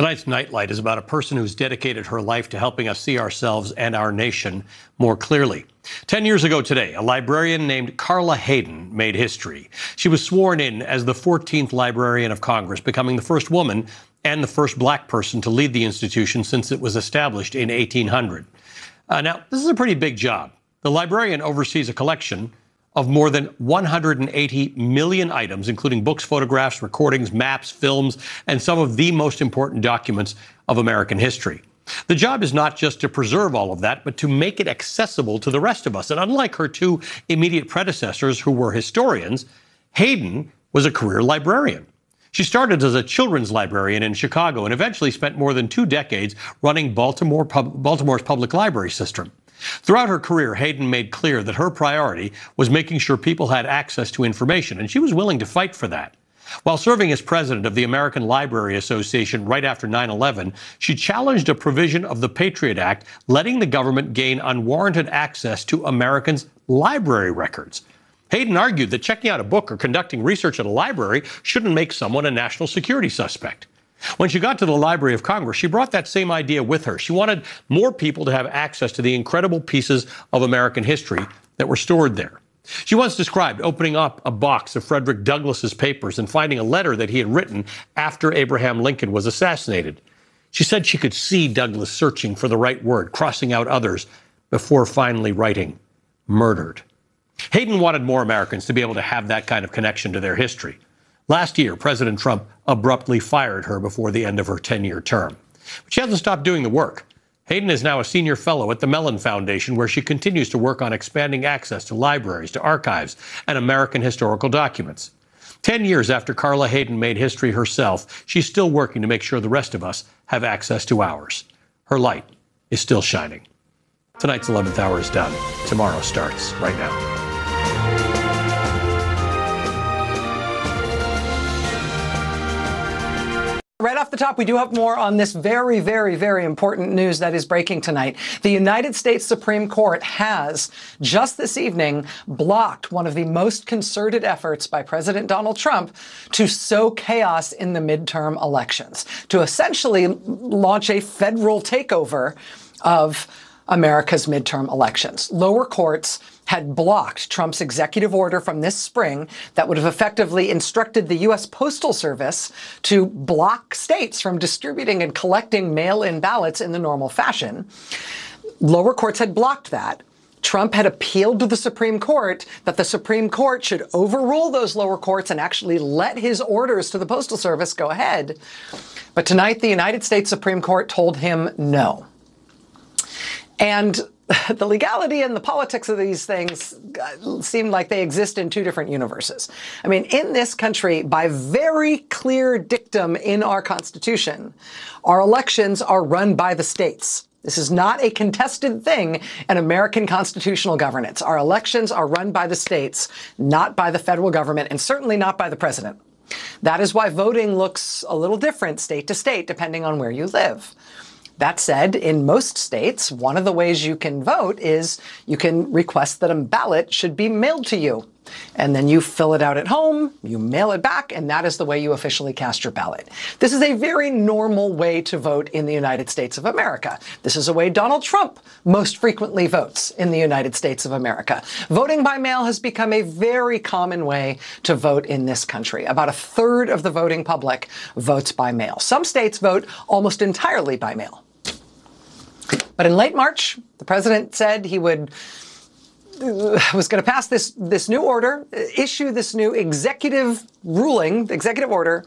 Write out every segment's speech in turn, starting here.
Tonight's Nightlight is about a person who's dedicated her life to helping us see ourselves and our nation more clearly. 10 years ago today, a librarian named Carla Hayden made history. She was sworn in as the 14th Librarian of Congress, becoming the first woman and the first black person to lead the institution since it was established in 1800. Now, this is a pretty big job. The librarian oversees a collection of more than 180 million items, including books, photographs, recordings, maps, films, and some of the most important documents of American history. The job is not just to preserve all of that, but to make it accessible to the rest of us. And unlike her two immediate predecessors, who were historians, Hayden was a career librarian. She started as a children's librarian in Chicago and eventually spent more than 2 decades running Baltimore's public library system. Throughout her career, Hayden made clear that her priority was making sure people had access to information, and she was willing to fight for that. While serving as president of the American Library Association right after 9/11, she challenged a provision of the Patriot Act letting the government gain unwarranted access to Americans' library records. Hayden argued that checking out a book or conducting research at a library shouldn't make someone a national security suspect. When she got to the Library of Congress, she brought that same idea with her. She wanted more people to have access to the incredible pieces of American history that were stored there. She once described opening up a box of Frederick Douglass's papers and finding a letter that he had written after Abraham Lincoln was assassinated. She said she could see Douglass searching for the right word, crossing out others, before finally writing, "murdered." Hayden wanted more Americans to be able to have that kind of connection to their history. Last year, President Trump abruptly fired her before the end of her 10-year term. But she hasn't stopped doing the work. Hayden is now a senior fellow at the Mellon Foundation, where she continues to work on expanding access to libraries, to archives, and American historical documents. 10 years after Carla Hayden made history herself, she's still working to make sure the rest of us have access to ours. Her light is still shining. Tonight's 11th hour is done. Tomorrow starts right now. Right off the top, we do have more on this very, very, very important news that is breaking tonight. The United States Supreme Court has, just this evening, blocked one of the most concerted efforts by President Donald Trump to sow chaos in the midterm elections, to essentially launch a federal takeover of America's midterm elections. Lower courts had blocked Trump's executive order from this spring that would have effectively instructed the U.S. Postal Service to block states from distributing and collecting mail-in ballots in the normal fashion. Lower courts had blocked that. Trump had appealed to the Supreme Court that the Supreme Court should overrule those lower courts and actually let his orders to the Postal Service go ahead. But tonight, the United States Supreme Court told him no. And the legality and the politics of these things seem like they exist in two different universes. I mean, in this country, by very clear dictum in our Constitution, our elections are run by the states. This is not a contested thing in American constitutional governance. Our elections are run by the states, not by the federal government, and certainly not by the president. That is why voting looks a little different state to state, depending on where you live. That said, in most states, one of the ways you can vote is you can request that a ballot should be mailed to you. And then you fill it out at home, you mail it back, and that is the way you officially cast your ballot. This is a very normal way to vote in the United States of America. This is a way Donald Trump most frequently votes in the United States of America. Voting by mail has become a very common way to vote in this country. About a third of the voting public votes by mail. Some states vote almost entirely by mail. But in late March, the president said he was going to pass this new order, issue this new executive ruling, executive order,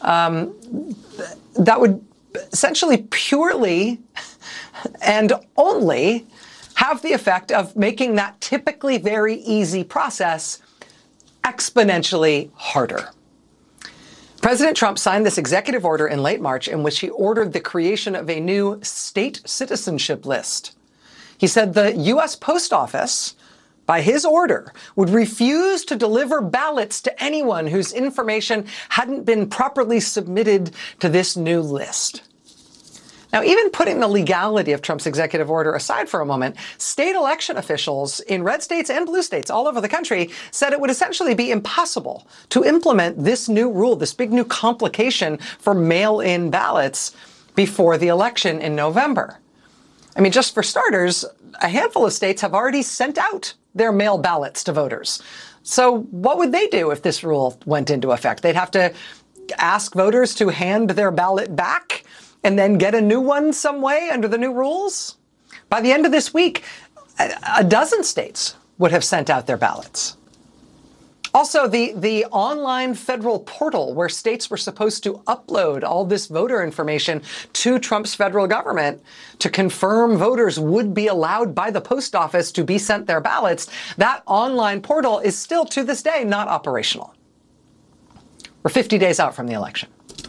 that would essentially purely and only have the effect of making that typically very easy process exponentially harder. President Trump signed this executive order in late March in which he ordered the creation of a new state citizenship list. He said the U.S. Post Office, by his order, would refuse to deliver ballots to anyone whose information hadn't been properly submitted to this new list. Now, even putting the legality of Trump's executive order aside for a moment, state election officials in red states and blue states all over the country said it would essentially be impossible to implement this new rule, this big new complication for mail-in ballots, before the election in November. I mean, just for starters, a handful of states have already sent out their mail ballots to voters. So what would they do if this rule went into effect? They'd have to ask voters to hand their ballot back and then get a new one some way under the new rules? By the end of this week, a dozen states would have sent out their ballots. Also, the online federal portal where states were supposed to upload all this voter information to Trump's federal government to confirm voters would be allowed by the post office to be sent their ballots, that online portal is still to this day not operational. We're 50 days out from the election.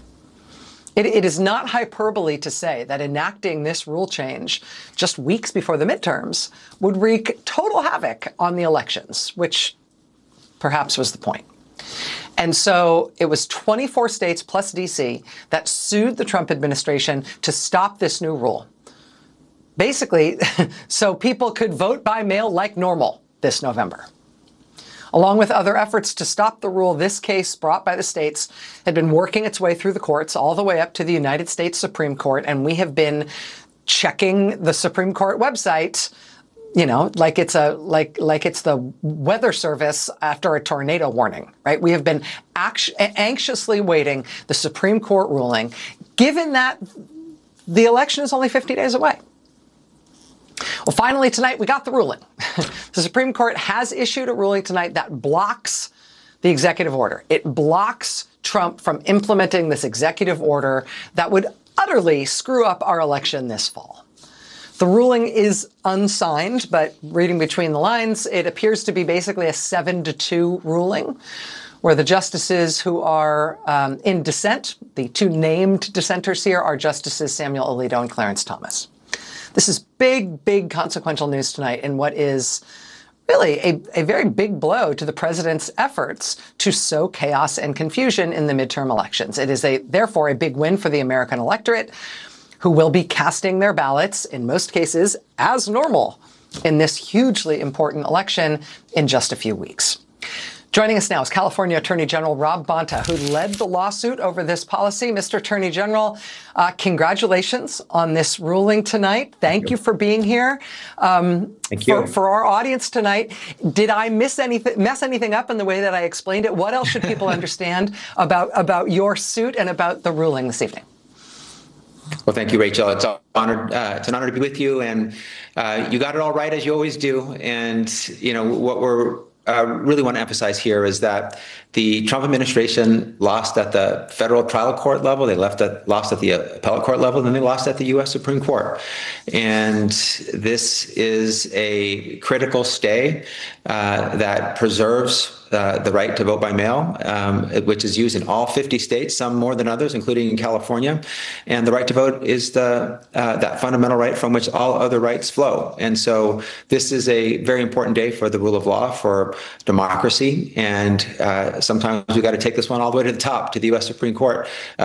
It is not hyperbole to say that enacting this rule change just weeks before the midterms would wreak total havoc on the elections, which perhaps was the point. And so it was 24 states plus DC that sued the Trump administration to stop this new rule. Basically, so people could vote by mail like normal this November. Along with other efforts to stop the rule, this case brought by the states had been working its way through the courts all the way up to the United States Supreme Court. And we have been checking the Supreme Court website, you know, like it's the weather service after a tornado warning, right? We have been anxiously waiting the Supreme Court ruling, given that the election is only 50 days away. Well, finally tonight, we got the ruling. The Supreme Court has issued a ruling tonight that blocks the executive order. It blocks Trump from implementing this executive order that would utterly screw up our election this fall. The ruling is unsigned, but reading between the lines, it appears to be basically a 7-2 ruling, where the justices who are in dissent, the two named dissenters here, are Justices Samuel Alito and Clarence Thomas. This is big, big consequential news tonight in what is really a very big blow to the president's efforts to sow chaos and confusion in the midterm elections. It is therefore a big win for the American electorate, who will be casting their ballots, in most cases, as normal in this hugely important election in just a few weeks. Joining us now is California Attorney General Rob Bonta, who led the lawsuit over this policy. Mr. Attorney General, congratulations on this ruling tonight. Thank you for being here. Thank you. For our audience tonight, did I mess anything up in the way that I explained it? What else should people understand about your suit and about the ruling this evening? Well, thank you, Rachel. It's an honor to be with you, and you got it all right, as you always do. And you know what we're really want to emphasize here is that the Trump administration lost at the federal trial court level, they lost at the appellate court level, and then they lost at the U.S. Supreme Court. And this is a critical stay that preserves the right to vote by mail, which is used in all 50 states, some more than others, including in California. And the right to vote is that fundamental right from which all other rights flow. And so this is a very important day for the rule of law, for democracy. And sometimes we got to take this one all the way to the top, to the U.S. Supreme Court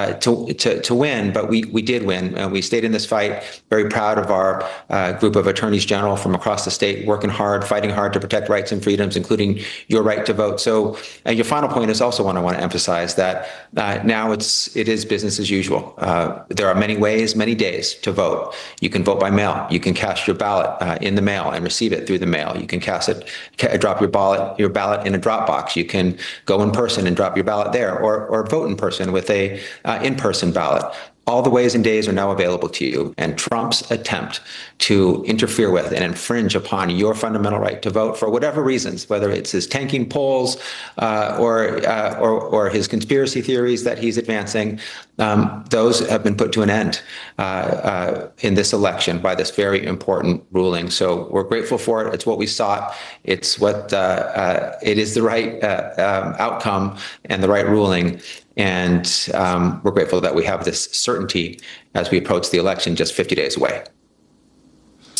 to win. But we did win. We stayed in this fight. Very proud of our group of attorneys general from across the state, working hard, fighting hard to protect rights and freedoms, including your right to vote. So your final point is also one I want to emphasize, that now it is business as usual. There are many ways, many days to vote. You can vote by mail. You can cast your ballot in the mail and receive it through the mail. You can drop your ballot in a drop box. You can go in person and drop your ballot there, or vote in person with a in-person ballot. All the ways and days are now available to you, and Trump's attempt to interfere with and infringe upon your fundamental right to vote for whatever reasons, whether it's his tanking polls or his conspiracy theories that he's advancing, those have been put to an end in this election by this very important ruling. So we're grateful for it. It's what we sought. It's what it is the right outcome and the right ruling. And we're grateful that we have this certainty as we approach the election just 50 days away.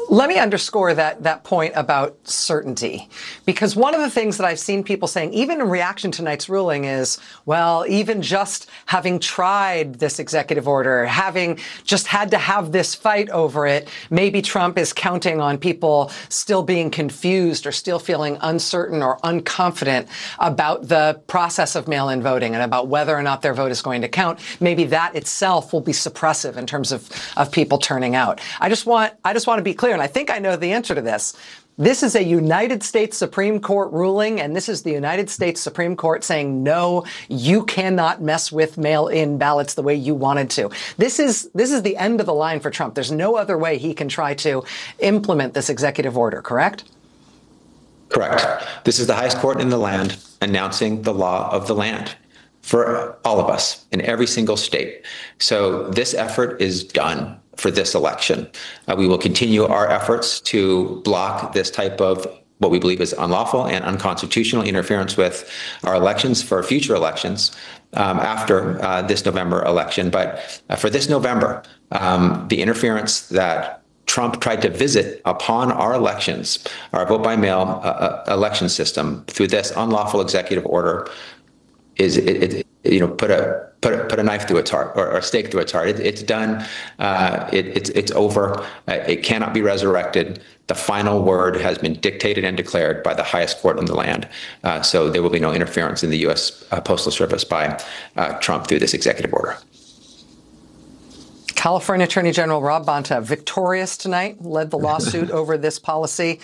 Let me underscore that point about certainty, because one of the things that I've seen people saying, even in reaction to tonight's ruling, is, well, even just having tried this executive order, having just had to have this fight over it, maybe Trump is counting on people still being confused or still feeling uncertain or unconfident about the process of mail-in voting and about whether or not their vote is going to count. Maybe that itself will be suppressive in terms of people turning out. I just want to be clear, and I think I know the answer to this. This is a United States Supreme Court ruling, and this is the United States Supreme Court saying, no, you cannot mess with mail-in ballots the way you wanted to. This is the end of the line for Trump. There's no other way he can try to implement this executive order, correct? Correct. This is the highest court in the land announcing the law of the land for all of us in every single state. So this effort is done for this election. We will continue our efforts to block this type of what we believe is unlawful and unconstitutional interference with our elections for future elections after this November election. But for this November, the interference that Trump tried to visit upon our elections, our vote by mail election system, through this unlawful executive order, is put a knife through its heart, or a stake through its heart. It's done. It's over. It cannot be resurrected. The final word has been dictated and declared by the highest court in the land. So there will be no interference in the U.S. Postal Service by Trump through this executive order. California Attorney General Rob Bonta, victorious tonight, led the lawsuit over this policy.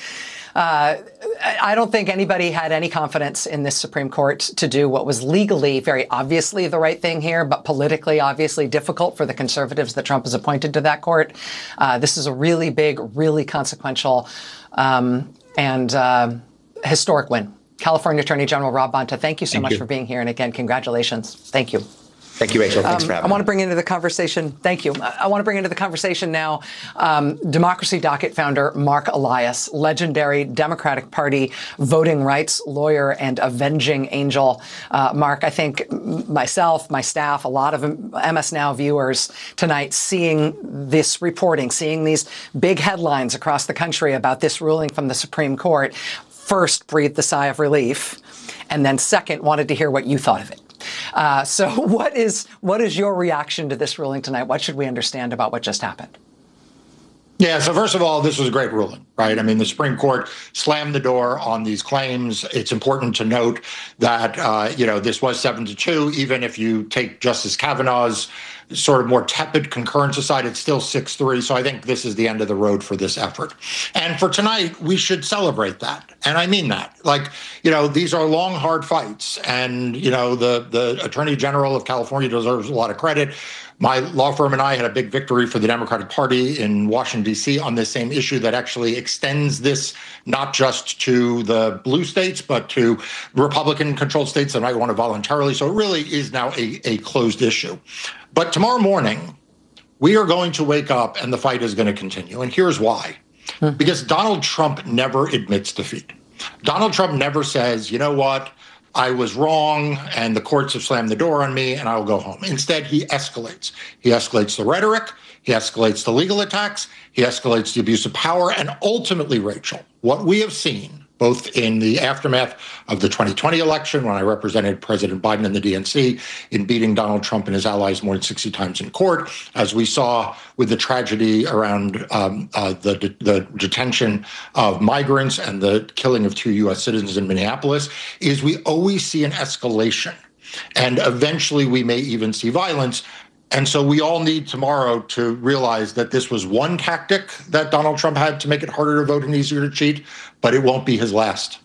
I don't think anybody had any confidence in this Supreme Court to do what was legally very obviously the right thing here, but politically obviously difficult for the conservatives that Trump has appointed to that court. This is a really big, really consequential and historic win. California Attorney General Rob Bonta, thank you so much for being here. And again, congratulations. Thank you. Thank you, Rachel. Thanks for having me. I want to bring into the conversation, thank you. I want to bring into the conversation now Democracy Docket founder Mark Elias, legendary Democratic Party voting rights lawyer and avenging angel. Mark, I think myself, my staff, a lot of MS Now viewers tonight seeing this reporting, seeing these big headlines across the country about this ruling from the Supreme Court, first breathed a sigh of relief, and then second wanted to hear what you thought of it. So what is your reaction to this ruling tonight? What should we understand about what just happened? Yeah, so first of all, this was a great ruling, right? I mean, the Supreme Court slammed the door on these claims. It's important to note that, this was 7-2. Even if you take Justice Kavanaugh's sort of more tepid concurrence aside, it's still 6-3. So I think this is the end of the road for this effort. And for tonight, we should celebrate that. And I mean that. These are long, hard fights. And, the Attorney General of California deserves a lot of credit. My law firm and I had a big victory for the Democratic Party in Washington, D.C. on this same issue that actually extends this not just to the blue states, but to Republican-controlled states that might want to voluntarily. So it really is now a closed issue. But tomorrow morning, we are going to wake up and the fight is going to continue. And here's why. Because Donald Trump never admits defeat. Donald Trump never says, you know what? I was wrong and the courts have slammed the door on me and I'll go home. Instead, he escalates. He escalates the rhetoric. He escalates the legal attacks. He escalates the abuse of power. And ultimately, Rachel, what we have seen, both in the aftermath of the 2020 election, when I represented President Biden and the DNC in beating Donald Trump and his allies more than 60 times in court, as we saw with the tragedy around the detention of migrants and the killing of 2 U.S. citizens in Minneapolis, is we always see an escalation. And eventually we may even see violence. And so we all need tomorrow to realize that this was one tactic that Donald Trump had to make it harder to vote and easier to cheat, but it won't be his last.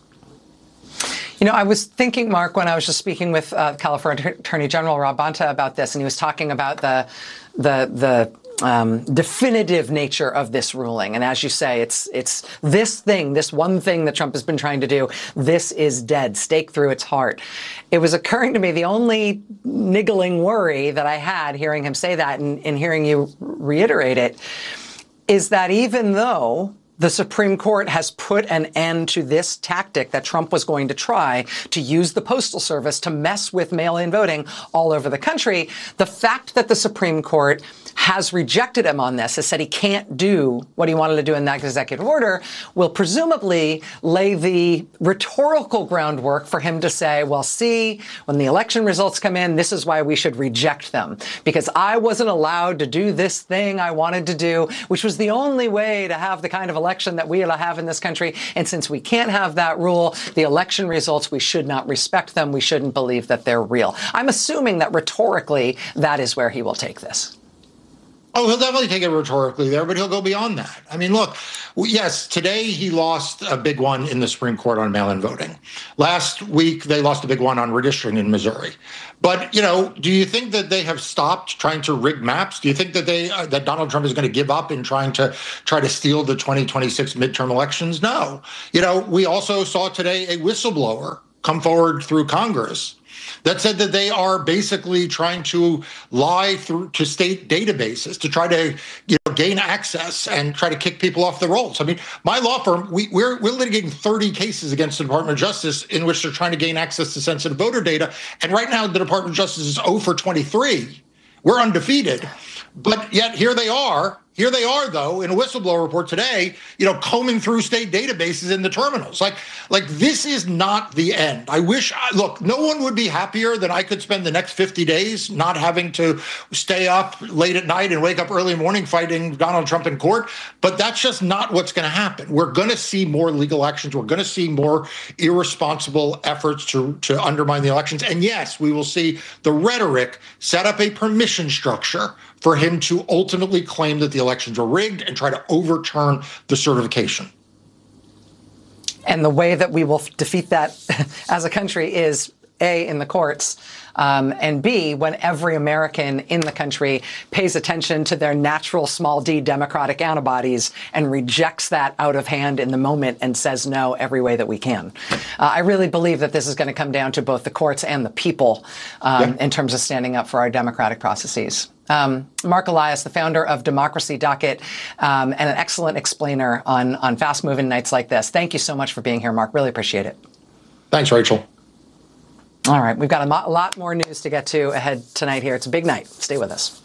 I was thinking, Mark, when I was just speaking with California Attorney General Rob Bonta about this, and he was talking about the definitive nature of this ruling. And as you say, it's this one thing that Trump has been trying to do. This is dead, stake through its heart. It was occurring to me, the only niggling worry that I had hearing him say that and hearing you reiterate it is that even though The Supreme Court has put an end to this tactic that Trump was going to try to use the Postal Service to mess with mail-in voting all over the country. The fact that the Supreme Court has rejected him on this, has said he can't do what he wanted to do in that executive order, will presumably lay the rhetorical groundwork for him to say, well, see, when the election results come in, this is why we should reject them. Because I wasn't allowed to do this thing I wanted to do, which was the only way to have the kind of election that we have in this country. And since we can't have that rule, the election results, we should not respect them. We shouldn't believe that they're real. I'm assuming that rhetorically, that is where he will take this. Oh, he'll definitely take it rhetorically there, but he'll go beyond that. I mean, look, yes, today he lost a big one in the Supreme Court on mail-in voting. Last week, they lost a big one on redistricting in Missouri. But, you know, do you think that they have stopped trying to rig maps? Do you think that that Donald Trump is going to give up in trying to steal the 2026 midterm elections? No. You know, we also saw today a whistleblower come forward through Congress that said that they are basically trying to lie through to state databases to try to, gain access and try to kick people off the rolls. I mean, my law firm, we're litigating 30 cases against the Department of Justice in which they're trying to gain access to sensitive voter data. And right now, the Department of Justice is 0 for 23. We're undefeated. But yet here they are, though, in a whistleblower report today, combing through state databases in the terminals. Like this is not the end. Look, no one would be happier than I could spend the next 50 days not having to stay up late at night and wake up early in the morning fighting Donald Trump in court. But that's just not what's going to happen. We're going to see more legal actions. We're going to see more irresponsible efforts to undermine the elections. And yes, we will see the rhetoric set up a permission structure for him to ultimately claim that the elections were rigged and try to overturn the certification. And the way that we will defeat that as a country is A, in the courts, and B, when every American in the country pays attention to their natural small d democratic antibodies and rejects that out of hand in the moment and says no every way that we can. I really believe that this is going to come down to both the courts and the people in terms of standing up for our democratic processes. Mark Elias, the founder of Democracy Docket, and an excellent explainer on fast-moving nights like this. Thank you so much for being here, Mark. Really appreciate it. Thanks, Rachel. All right, we've got a lot more news to get to ahead tonight here. It's a big night. Stay with us.